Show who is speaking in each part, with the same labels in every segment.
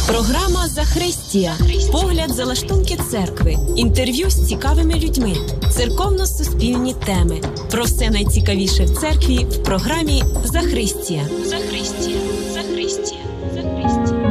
Speaker 1: Програма «Захристія». Погляд за лаштунки церкви. Інтерв'ю з цікавими людьми. Церковно-суспільні теми. Про все найцікавіше в церкві в програмі «Захристія». Захристія. Захристія. Захристія.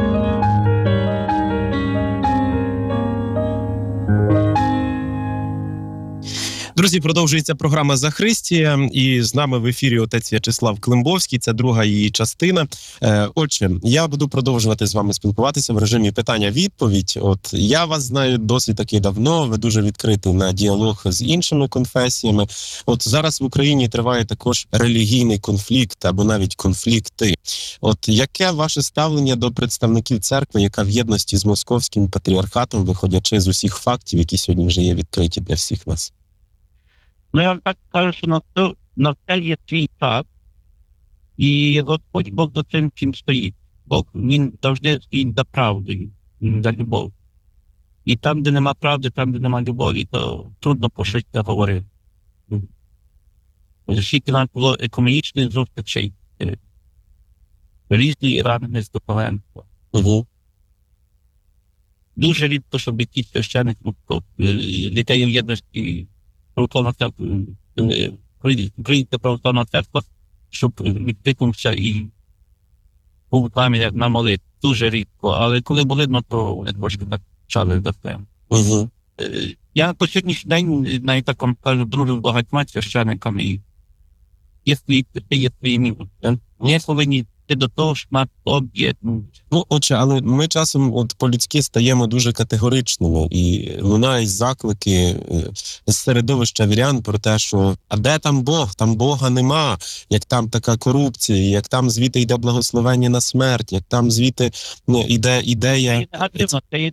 Speaker 2: Друзі, продовжується програма «Захристія», і з нами в ефірі отець В'ячеслав Климбовський, це друга її частина. Отже, я буду продовжувати з вами спілкуватися в режимі питання-відповідь. От я вас знаю досить таки давно, ви дуже відкриті на діалог з іншими конфесіями. От зараз в Україні триває також релігійний конфлікт або навіть конфлікти. От яке ваше ставлення до представників церкви, яка в єдності з московським патріархатом, виходячи з усіх фактів, які сьогодні вже є відкриті для всіх нас?
Speaker 3: Ну, я вам так кажу, що на все є свій час, і Господь Бог за цим всім стоїть. Бог, він завжди стоїть за правдою, за любов. І там, де нема правди, там, де нема любові, то трудно про щось говорити. Скільки нам було економічних зустрічей, різні ранені з духовенства. Дуже рідко, щоб якийсь священник дітей в єдності православна церква, Українська православна церква, щоб відкликнувся і був там як на молитві. Дуже рідко, але коли молитва, то вони трошки так чали за це. Я по сьогоднішній день, навіть так вам кажу, дружу з багатьма священниками, і є свої пити, є свої мінуси. Ми повинні йти до того, що нас об'єднують.
Speaker 2: Ну, отже, але ми часом от по-людськи стаємо дуже категоричними, і лунають заклики з середовища вірян про те, що «а де там Бог? Там Бога нема, як там така корупція, як там звідти йде благословення на смерть, як там звідти йде ідея...»
Speaker 3: Негативно, це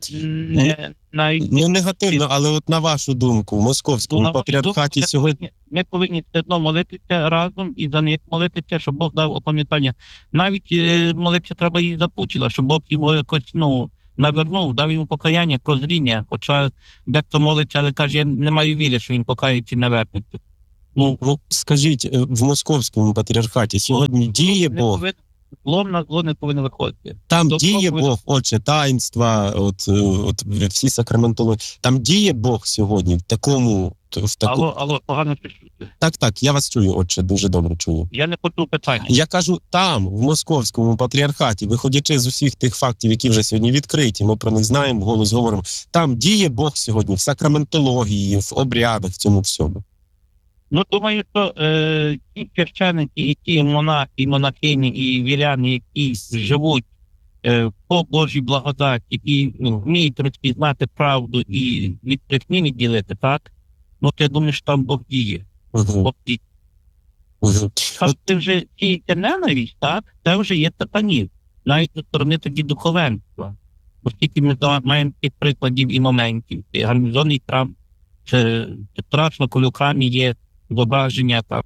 Speaker 2: Не негативно, але от на вашу думку, в московському патріархаті сьогодні...
Speaker 3: Ми повинні все одно молитися разом і за них молитися, щоб Бог дав опам'ятання. Навіть молитися треба і за Путіна, щоб Бог його якось, навернув, дав йому покаяння, прозріння. Хоча дехто молиться, але каже, я не маю віри, що він покається і навернеться.
Speaker 2: Скажіть, в московському патріархаті сьогодні діє Бог?
Speaker 3: Зло на зло не повинно виходити.
Speaker 2: Там діє Бог, отче, таїнства, от всі сакраментологи. Там діє Бог сьогодні в такому...
Speaker 3: Алло, погано чуєте.
Speaker 2: Так, я вас чую, отче, дуже добре чую.
Speaker 3: Я не почув питання.
Speaker 2: Я кажу, там, в московському патріархаті, виходячи з усіх тих фактів, які вже сьогодні відкриті, ми про них знаємо, голос говоримо, там діє Бог сьогодні в сакраментології, в обрядах, в цьому всьому.
Speaker 3: Думаю, що ті священники, і ті монахи, і монахині, і віряни, які живуть по Божій благодаті, які вміють розпізнати правду і від брехні відділити, так? Я думаю, що там Бог діє. Бог діє. Це вже сіється ненависть, так? Це вже є сатанізм. Навіть зі сторони тоді духовенства. Оскільки ми маємо тих прикладів і моментів. Гарнізонний храм, це страшно, коли у храмі є зображення там,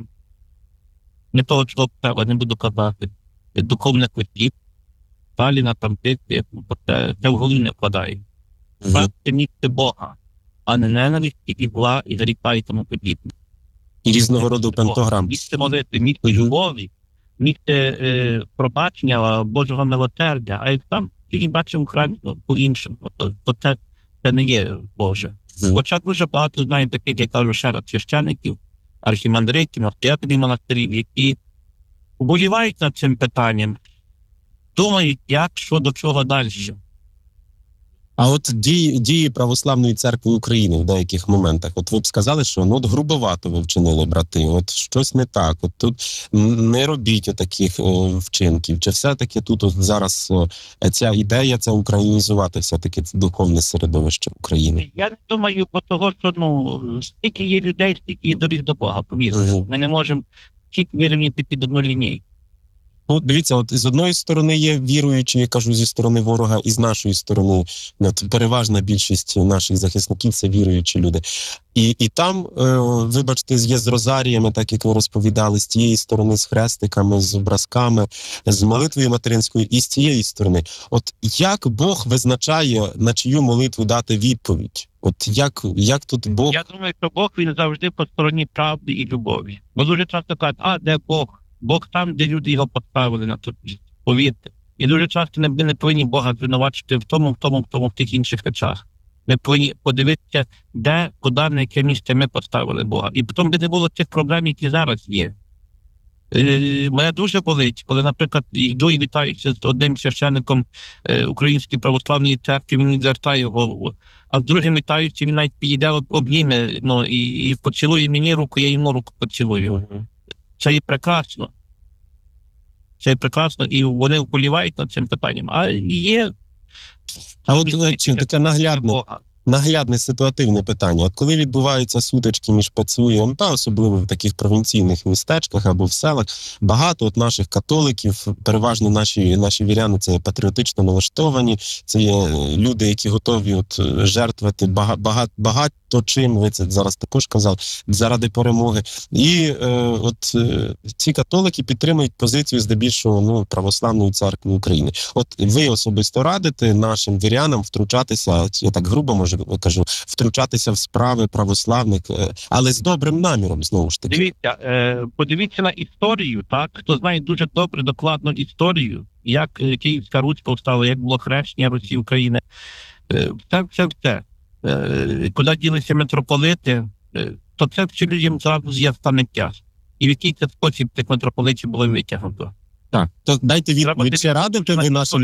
Speaker 3: не того, що треба, не буду казати, духовних квитків, Сталіна, там, це в голові не вкладає. Це місце Бога, а не ненависті, і зла, і зарікає і тому подібне.
Speaker 2: І різного роду пентограм.
Speaker 3: Місце молитви, місце любові, місце пробачення Божого милосердя, а як там тільки бачимо храмі по-іншому, то це не є Боже. Хоча дуже багато знаю таких, я кажу, ще раз, священиків, архімандритів, настоятелів монастирів, які вболівають над цим питанням, думають, як, що, до чого далі.
Speaker 2: А от дії Православної церкви України в деяких моментах, от ви б сказали, що грубовато ви вчинили, брати, от щось не так, от тут не робіть таких вчинків, чи все-таки тут зараз ця ідея, це українізувати все-таки духовне середовище України?
Speaker 3: Я не думаю, бо того, що стільки є людей, стільки є доріг до Бога, повірте. Ми не можемо всіх вирівняти під одну лінію.
Speaker 2: Дивіться, от з одної сторони є віруючі, я кажу, зі сторони ворога, і з нашої сторони переважна більшість наших захисників – це віруючі люди. І там, вибачте, є з розаріями, так як ви розповідали, з тієї сторони з хрестиками, з образками, з молитвою материнською, і з цієї сторони. От як Бог визначає, на чию молитву дати відповідь? От як тут Бог?
Speaker 3: Я думаю, що Бог, він завжди по стороні правди і любові. Бо дуже часто кажуть, де Бог? Бог там, де люди його поставили на тут. Повірте, І дуже часто ми не повинні Бога звинувачити в тих інших речах. Ми повинні подивитися, де, куди, на яке місце ми поставили Бога. І потім би не було тих проблем, які зараз є. Мене дуже болить, коли, наприклад, йду і вітаюся з одним священником Української православної церкви, він відвертає голову. А з другим вітаюся, він навіть підійде, обніме, і поцілує мені руку, я йому руку поцілую. Це є прекрасно. Це прекрасно, і вони вболівають над цим питанням. А є...
Speaker 2: А от таке наглядне ситуативне питання. От коли відбуваються сутички між ПЦУ і МП, особливо в таких провінційних містечках або в селах, багато от наших католиків, переважно наші віряни, це патріотично налаштовані, це є люди, які готові от жертвувати багато чим, ви це зараз також казали, заради перемоги. І ці католики підтримують позицію здебільшого православної церкви України. От ви особисто радите нашим вірянам втручатися, я так грубо кажу, втручатися в справи православних, але з добрим наміром, знову ж таки.
Speaker 3: Дивіться, подивіться на історію, так? Хто знає дуже добре, докладно історію, як Київська Русь повстала, як було хрещення Русі України. Все. Куди ділися митрополити, то це все людям зразу з'ястане час. І в який це спосіб цих митрополитів було витягнуто.
Speaker 2: Так, то дайте відповідь, чи радите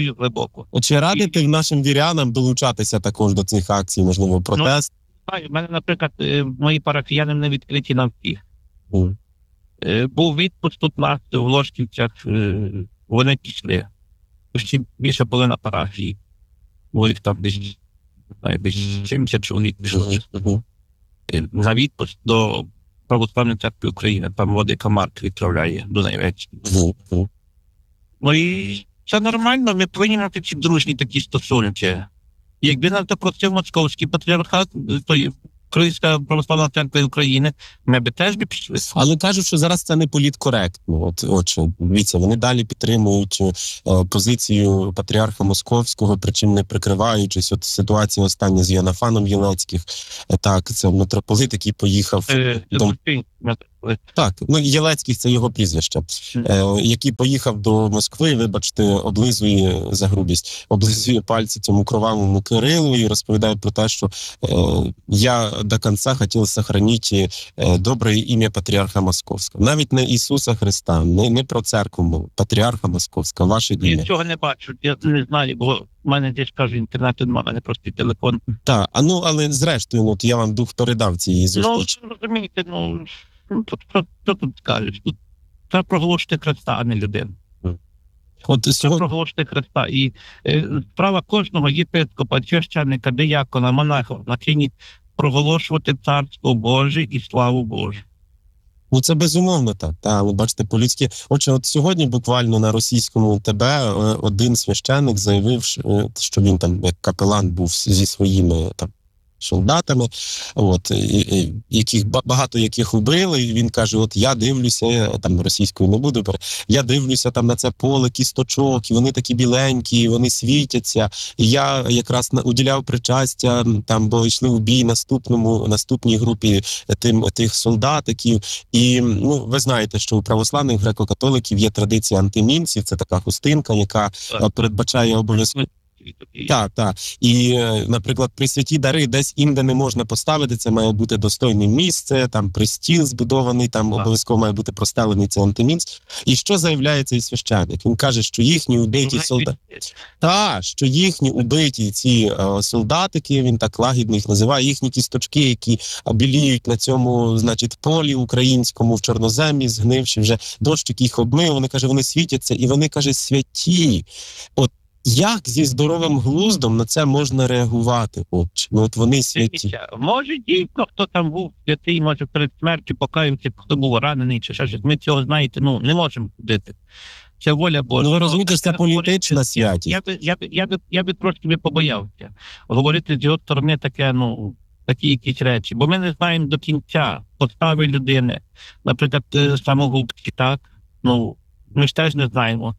Speaker 2: ви нашим вірянам долучатися також до цих акцій, можливо, протест?
Speaker 3: У мене, наприклад, мої парафіяни не відкриті на всіх. Був відпуск тут нас в Ложківцях, вони пішли. Ще більше половина парафії. Бо їх там десь 70 чоловік пішло. На відпуск до Православної церкви України, там Владика Марк відправляє до Найвеччини. І це нормально, ми повинні мати ці дружні такі стосунки. Якби нас запросив Московський патріархат, то Українська православна церква України, ми б теж пішли.
Speaker 2: Але кажуть, що зараз це не політкоректно. Дивіться, вони далі підтримують позицію патріарха Московського, причому не прикриваючись. От ситуація остання з Йоаннафаном Єлецьких. Так, це митрополит, який поїхав Єлецький – це його прізвище, який поїхав до Москви, вибачте, облизує за грубість, облизує пальці цьому кровавому Кирилу і розповідає про те, що я до кінця хотів сохранити добре ім'я патріарха Московського. Навіть не Ісуса Христа, не про церкву, патріарха Московського, ваше ім'я.
Speaker 3: Я цього не бачу, я не знаю, бо в мене десь, кажу, інтернету немає, в мене просто телефон.
Speaker 2: Так, але зрештою, от я вам дух передав цієї зустрічі.
Speaker 3: Розумієте, що тут скажеш? Тут треба проголошувати Христа, а не людину. Треба проголошувати Христа. І справа кожного єпископа, священника, диякона, монаха на чині проголошувати Царство Боже і славу Божу.
Speaker 2: Це безумовно так. Але бачите, по-людськи. От сьогодні буквально на російському ТБ один священник заявив, що він там як капелан був зі своїми там солдатами, багато яких убили, і він каже, я дивлюся, там російською не буду, я дивлюся там на це поле кісточок, і вони такі біленькі, вони світяться, і я якраз уділяв причастя, там, бо йшли у бій наступній групі тих солдатиків, і, ви знаєте, що у православних греко-католиків є традиція антимінців, це така хустинка, яка передбачає обов'язково. Так. І, наприклад, пресвяті дари десь інде не можна поставити, це має бути достойне місце, там пристіл збудований, там обов'язково має бути простелений цей антимінц. І що заявляє цей священник? Він каже, що їхні убиті солдати... що їхні убиті ці солдатики, він так лагідно їх називає, їхні кісточки, які біліють на цьому, полі українському, в чорноземі, згнивши вже, дощик їх обмив, вони, каже, вони світяться, і вони, каже, святі. Як зі здоровим глуздом на це можна реагувати? Вони святі.
Speaker 3: Може, дійсно, хто там був святий, може перед смертю покаявся, хто був ранений, чи щось. Ми цього, знаєте, не можемо судити. Це воля Божа.
Speaker 2: Ви розумієте, що це політична святість.
Speaker 3: Я би трошки побоявся. Говорити з його сторони такі якісь речі. Бо ми не знаємо до кінця постави людини. Наприклад, самогубці, так? Ми ж теж не знаємо.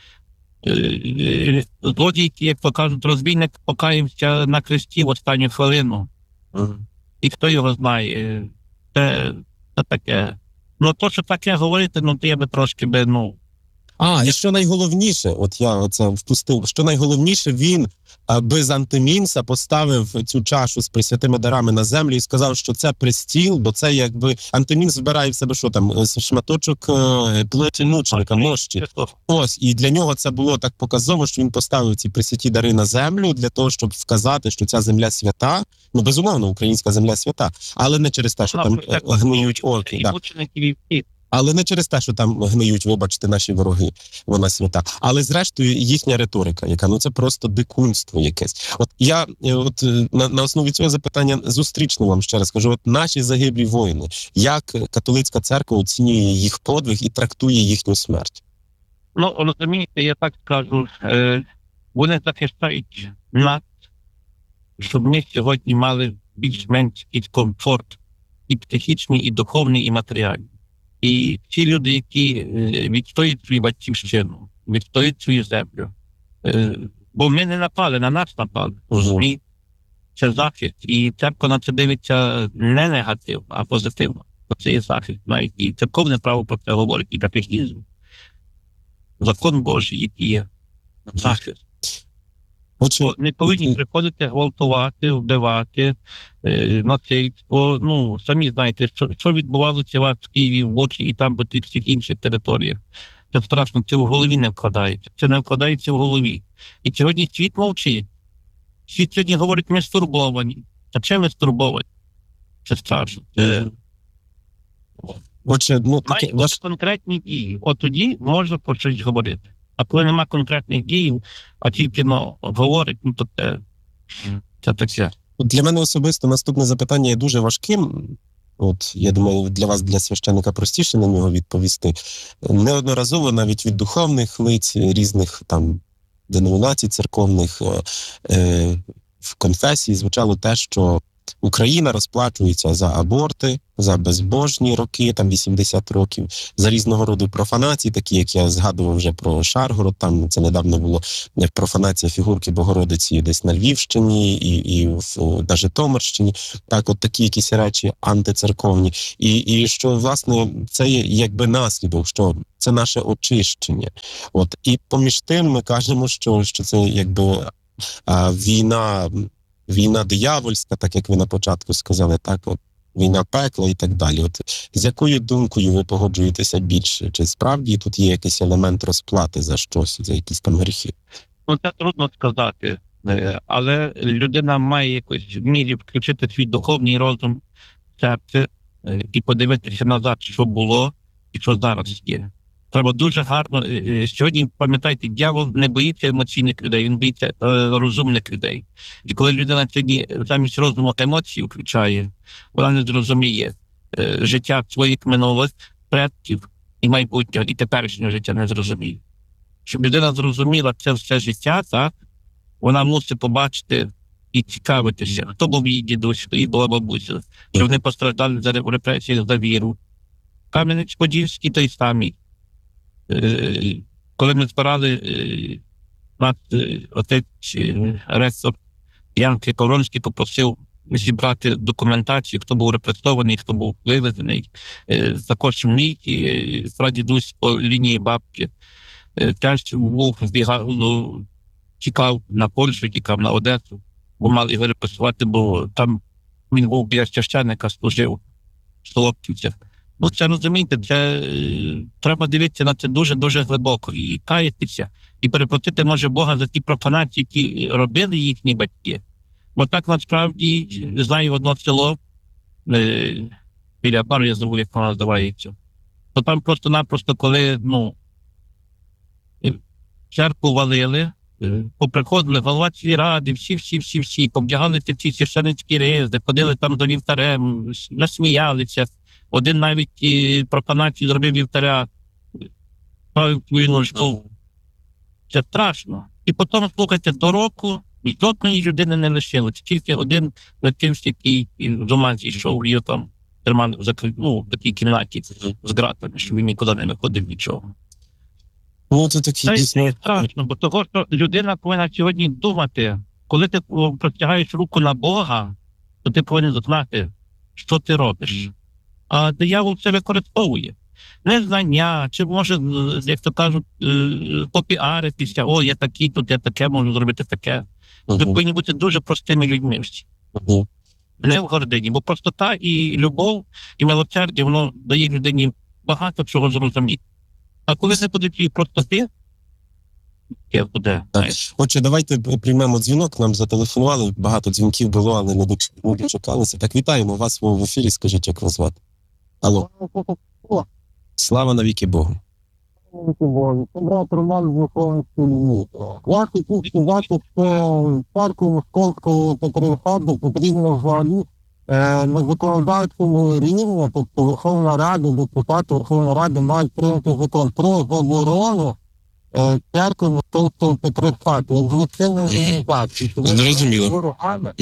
Speaker 3: Злодійки, як то кажуть, розбійник покаявся на хресті в останню хвилину. І хто його знає? Це таке. То, що таке говорити, то я би трошки
Speaker 2: І що найголовніше, от я оце впустив, що найголовніше, він без антимінса поставив цю чашу з присвятими дарами на землю і сказав, що це престіл, бо це якби антимінс збирає в себе, що там, шматочок плоті мученика, мощі. Ось, і для нього це було так показово, що він поставив ці присвяті дари на землю для того, щоб вказати, що ця земля свята. Ну, безумовно, українська земля свята, але не через те, що там гниють орки.
Speaker 3: І мучеників, і всіх.
Speaker 2: Але не через те, що там гниють, вибачте, наші вороги, вона свята. Але зрештою їхня риторика, яка, ну це просто дикунство якесь. От я на основі цього запитання зустрічно вам ще раз скажу, от наші загиблі воїни, як католицька церква оцінює їх подвиг і трактує їхню смерть?
Speaker 3: Ну, розумієте, я так скажу, вони захищають нас, щоб ми сьогодні мали більш-менш комфорт і психічний, і духовний, і матеріальний. І ті люди, які відстоюють свою батьківщину, відстоюють свою землю, бо ми не напали, на нас напали. І це захист. І церква на це дивиться не негативно, а позитивно. Це є захист. Навіть і церковне право про це говорить, і катехізм. Закон Божий, який є захист. Не повинні приходити гвалтувати, вбивати, насильство. Ну, самі знаєте, що відбувалося у вас в Києві, в Лодзі і там, по тих всіх інших територіях. Це страшно, це в голові не вкладається. Це не вкладається в голові. І сьогодні світ мовчить. Світ сьогодні говорить, ми стурбовані. А чим ми стурбовані? Це страшно. Мають бути конкретні дії. От тоді можна про щось говорити. А коли нема конкретних дій, а тільки говорить, ну то це таке.
Speaker 2: Для мене особисто наступне запитання є дуже важким. От, я думаю, для вас, для священника, простіше на нього відповісти. Неодноразово навіть від духовних лиць різних там деномінацій церковних в конфесії звучало те, що Україна розплачується за аборти, за безбожні роки, там 80 років, за різного роду профанації, такі, як я згадував вже про Шаргород, там це недавно було профанація фігурки Богородиці десь на Львівщині і на Житомирщині, так, от такі якісь речі антицерковні. І що, власне, це є якби наслідок, що це наше очищення. От, і поміж тим ми кажемо, що це якби війна диявольська, так як ви на початку сказали, так, от, війна пекла і так далі. От, з якою думкою ви погоджуєтеся більше? Чи справді тут є якийсь елемент розплати за щось, за якісь там гріхи?
Speaker 3: Ну, це трудно сказати, але людина має якось в мірі включити свій духовний розум, серце і подивитися назад, що було і що зараз є. Треба дуже гарно. Сьогодні, пам'ятайте, диявол не боїться емоційних людей, він боїться розумних людей. І коли людина сьогодні замість розуму емоцій включає, вона не зрозуміє життя своїх минулих предків і майбутнього, і теперішнього життя не зрозуміє. Щоб людина зрозуміла це все життя, так, вона мусить побачити і цікавитися, хто був її дідусь, хто її була бабуся, що вони постраждали за репресії, за віру. Кам'янець-Подільський той самий. Коли ми збирали нас отець ректор Ян Коронський попросив зібрати документацію, хто був репресований, хто був вивезений. Також мій прадідусь по лінії бабки теж був тікав на Польщу, тікав на Одесу, бо мали його репресувати, бо там він був біля священника, служив в Солодківцях. Ну, це, розумієте, це треба дивитися на це дуже-дуже глибоко і каятися, і перепросити, може, Бога за ті профанації, які робили їхні батьки. Бо так, насправді, знаю одне село, біля Бару, я забув, як воно називається, то там просто-напросто, коли, церкву валили, поприходили голова ради, всі, повдягали ці священницькі ризи, ходили там за вівтарем, насміялися. Один навіть профанацію зробив вівтаря, ставив ножку. Це страшно. І потім, слухайте, до року жодної людини не лишилося. Тільки один летився, який з ума зійшов, і там тримали в такій кімнаті з ґратами, що він нікуди не виходив нічого. Це страшно, бо того, що людина повинна сьогодні думати, коли ти простягаєш руку на Бога, то ти повинен знати, що ти робиш. А диявол це використовує. незнання, чи може, як то кажуть, попіаритися, о, я такий, тут я таке, можу зробити таке. Ви повинні бути дуже простими людьми всі. Не в гордині, бо простота і любов, і милосердя, воно дає людині багато чого зрозуміти. А коли не буде тієї простоти, яке буде.
Speaker 2: Так. Отже, давайте приймемо дзвінок, нам зателефонували, багато дзвінків було, але не дочекалися. Так, вітаємо вас в ефірі, скажіть, як вас звати? Алло. Слава навіки Богу.
Speaker 4: Брат Роман Вуховський. Я хотів сказати, що парку Московського патріархату потрібно взагалі на законодавчому рівні, тобто Верховна Рада, депутати Верховної Ради мають прийняти закон про заборону церкви Московського патріархату, як злочинної організації.
Speaker 2: Зрозуміло.
Speaker 4: Ворогами,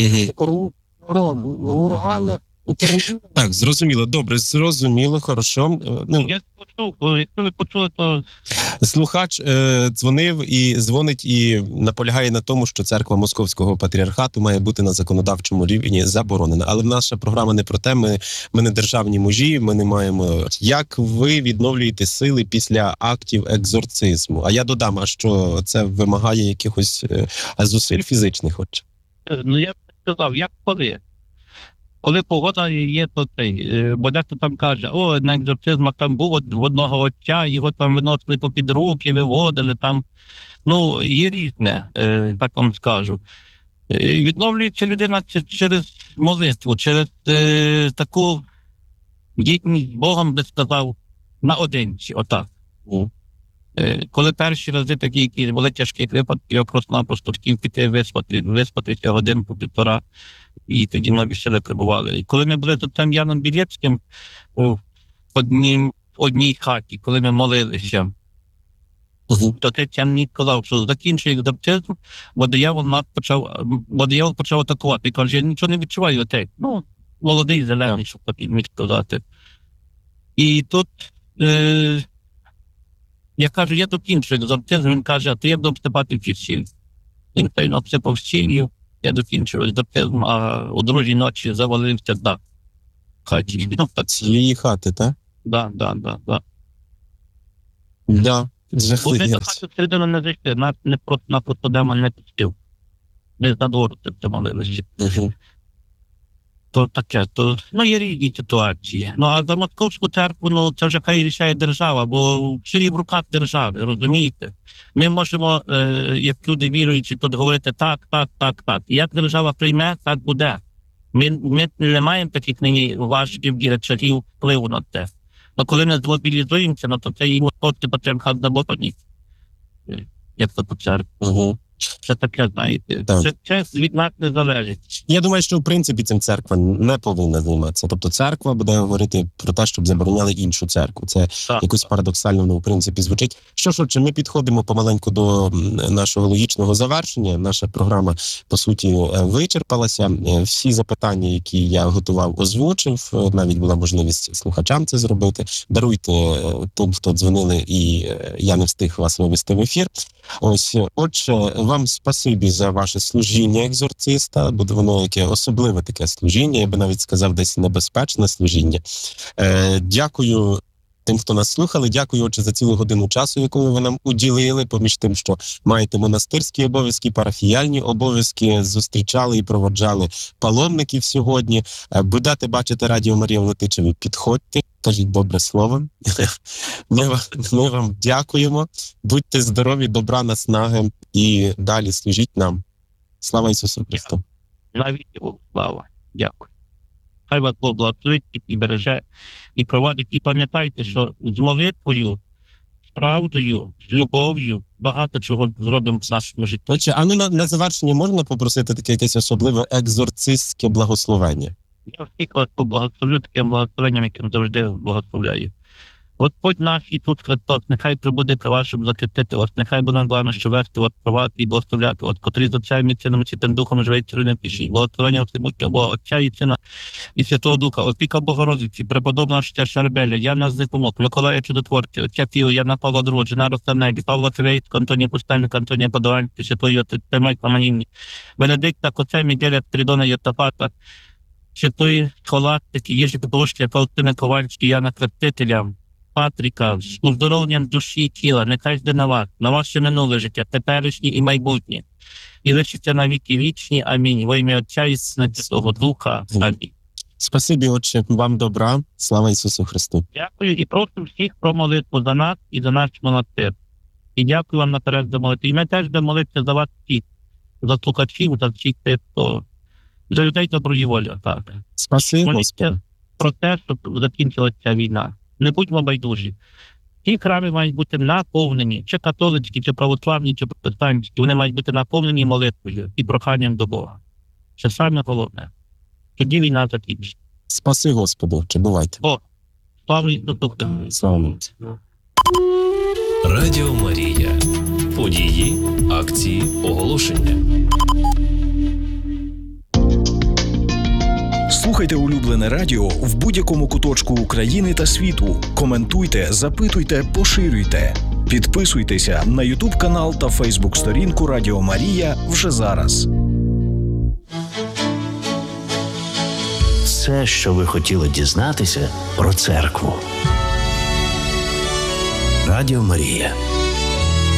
Speaker 4: ворогами.
Speaker 2: Так, зрозуміло. Добре, зрозуміло, хорошо. Ну,
Speaker 3: Я почув, якщо ви почули, то
Speaker 2: слухач дзвонив і дзвонить і наполягає на тому, що церква Московського патріархату має бути на законодавчому рівні заборонена. Але наша програма не про те, ми не державні мужі, ми не маємо. Як ви відновлюєте сили після актів екзорцизму? А я додам, а що це вимагає якихось зусиль фізичних? Отже?
Speaker 3: ну я б сказав, як коли? Коли погода є, то цей, бо дехто там каже, о, на екзорцизмах там був в одного отця, його там виносили попід руки, виводили там. Ну, є різне, так вам скажу. Відновлюється людина через молитву, через таку єдність з Богом, би сказав, наодинці, отак. Коли перші рази такі, які були тяжкі випадки, я просто-напросто хотів піти виспатися годинку-півтора, і тоді нові сили прибували. І коли ми були тут там Яном Білецьким в одній хаті, коли ми молилися, то Тетян мені казав, що закінчує екзорцизм, бо диявол почав атакувати. І каже, я нічого не відчуваю, отець. Ну, молодий, зелений, щоб так міг сказати. І тут я кажу, я докінчую екзорцизм, він каже, а то я буду обступати всі стіль. Він обступав стілью, я докінчив екзорцизм, а у другій ночі завалився дах в хаті.
Speaker 2: Цієї хати, так?
Speaker 3: Да.
Speaker 2: Да.
Speaker 3: Бо ми до хати всередину не зайшли, на простодема не пустив. Ми за двору це молилися. То таке, ну є різні ситуації. Ну а за Московську церкву, ну це вже хай рішає держава, бо все в руках держави, розумієте? Ми можемо, як люди віруючі, тут говорити так. І як держава прийме, так буде. Ми не маємо таких нині важких речей впливу на це. Но коли ми змобілізуємося, ну то це і Московський патріархат заборонить. Як то по церкві. Це таке, знаєте, це від нас не залежить.
Speaker 2: Я думаю, що в принципі цим церква не повинна займатися. Тобто церква буде говорити про те, щоб забороняли іншу церкву. Це якось парадоксально, ну, в принципі, звучить. Що ж, отже, ми підходимо помаленьку до нашого логічного завершення. Наша програма, по суті, вичерпалася. Всі запитання, які я готував, озвучив. Навіть була можливість слухачам це зробити. Даруйте тим, хто дзвонили, і я не встиг вас вивести в ефір. Ось, отже, вам спасибі за ваше служіння екзорциста, бо воно яке особливе таке служіння, я би навіть сказав, десь небезпечне служіння. Дякую тим, хто нас слухали, дякую, отже, за цілу годину часу, яку ви нам уділили, поміж тим, що маєте монастирські обов'язки, парафіяльні обов'язки, зустрічали і проводжали паломників сьогодні. Будете бачити Радіо Марія в Летичеві, підходьте, кажіть добре слово. Ми вам дякуємо. Будьте здорові, добра, наснаги і далі служіть нам. Слава Ісусу Христу!
Speaker 3: Навіть слава. Дякую. Хай вас Бог благословить і береже, і провадить. І пам'ятайте, що з молитвою, з правдою, з любов'ю багато чого зробимо в нашому житті.
Speaker 2: Отже, а ну на завершення можна попросити таке якесь особливе екзорцистське благословення?
Speaker 3: Я всіх вас поблагословлю таким благословенням, яким завжди благословляю. Господь наш Ісус Христос, нехай прибуде при вас, щоб захистити вас, нехай буде нам, що вести вас, провати і благословляти вас, котрі з Отцем і Сином і Святим Духом живе і цілує піші. Благословення всемогутнього Бога, Отця і Сина і Святого Духа, опіка Богородиці, преподобного Отця Шарбеля, Яна Зипомок, Миколая Чудотворця, Отця Пію, Яна Павла II, Джина Ростанегі, Павла Філейського, Антонія Пустельника, Антонія Подаванська, Святої Отця Майкла Манівні, Бенедикта, Коця Мігеля, Тридона Євтафата, Святої Схоластики, Єжі Петровської, Фаустини Ковальської, Яна Крестителя, Патріка, з уздоровленням душі і тіла, нехай йде на ваше минуле життя, теперішнє і майбутнє. І лишиться на віки вічні. Амінь. Во ім'я Отця і Сина Святого Духа. Амінь.
Speaker 2: Спасибі, отче, вам добра. Слава Ісусу Христу.
Speaker 3: Дякую і прошу всіх про молитву за нас і за наш монастир. І дякую вам наперед за молитву. І ми теж будемо молитися за вас всіх, за слухачів, за всіх тих, хто за людей доброї волі. Так.
Speaker 2: Спасибі,
Speaker 3: Моліться
Speaker 2: Господи.
Speaker 3: про те, щоб закінчилася ця війна. Не будьмо байдужі. Ті храми мають бути наповнені, чи католицькі, чи православні, чи протестантські. Вони мають бути наповнені молитвою і проханням до Бога. Це саме головне. Тоді війна закінчиться.
Speaker 2: Спаси, Господи, отче, бувайте.
Speaker 3: Слава Ісусу Христу!
Speaker 2: Слава.
Speaker 5: Радіо Марія. Події, акції, оголошення.
Speaker 6: Слухайте улюблене радіо в будь-якому куточку України та світу. Коментуйте, запитуйте, поширюйте. Підписуйтеся на YouTube канал та Facebook сторінку Радіо Марія вже зараз.
Speaker 7: Все, що ви хотіли дізнатися про церкву. Радіо Марія.